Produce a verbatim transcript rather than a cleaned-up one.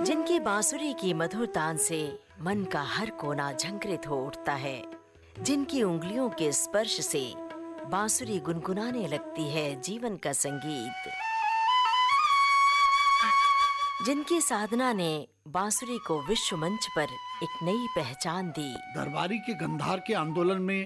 जिनकी बांसुरी की मधुर तान से मन का हर कोना झंकृत हो उठता है, जिनकी उंगलियों के स्पर्श से बांसुरी गुनगुनाने लगती है जीवन का संगीत, जिनकी साधना ने बांसुरी को विश्व मंच पर एक नई पहचान दी। दरबारी के गंधार के आंदोलन में